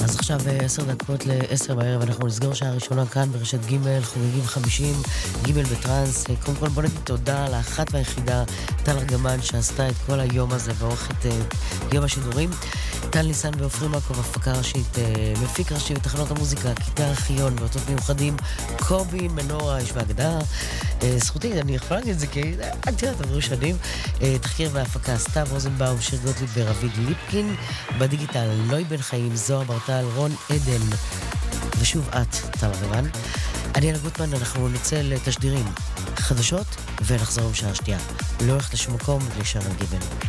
אז עכשיו 10 דקות ל10 בערב, אנחנו נסגור שעה ראשונה כאן ברשת ג' חוגגים 50, ג' בטרנס. קודם כל בוא נגיד תודה לאחת והיחידה, טל ארגמן, שעשתה את כל היום הזה ועורך את יום השידורים. טל ניסן ואופרים מקוב, הפקה ראשית, מפיק ראשי בתחנות המוזיקה, כיתה ארכיון ואותות מיוחדים, קובי מנורה, איש והגדה. זכותי, אני יכולה להגיד את זה כי את יודעת, עברו שנים. תחקיר והפקה, סתיו רוזנבאום, שיר גוטליב ורביד ליפקין. בדיגיטל, נוי בן חיים, זוהר ברטל, רון עדן, ושוב את, טל ארגמן. אני אלה גוטמן, אנחנו נצא לתשדירים חדשות ונחזור בשעה שנייה. לא הולכת לשום מקום, להישאר על גיבל.